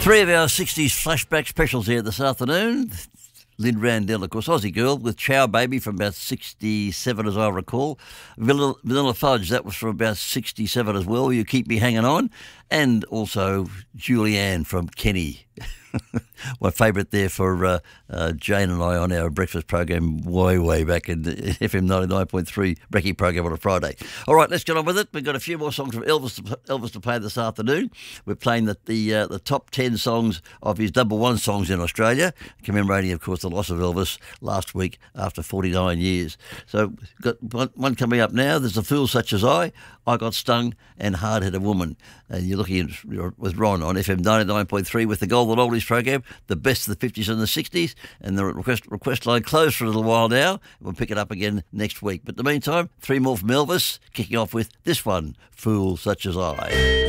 Three of our 60s flashback specials here this afternoon. Lynn Randell, of course, Aussie girl with Chow Baby from about 67, as I recall. Vanilla Fudge, that was from about 67 as well. You Keep Me Hanging On. And also Julianne from Kenny. My favourite there for Jane and I on our breakfast program way back in the FM 99.3 Brekkie program on a Friday. All right, let's get on with it. We've got a few more songs from Elvis to play this afternoon. We're playing the top 10 songs of his double one songs in Australia, commemorating, of course, the loss of Elvis last week after 49 years. So got one coming up now. There's A Fool Such As I Got Stung, and Hard-Headed Woman. And you're looking at, with Ron on FM 99.3 with the Golden Oldies program, the best of the 50s and the 60s, and the request line closed for a little while now. We'll pick it up again next week. But in the meantime, three more from Elvis, kicking off with this one, Fool Such As I.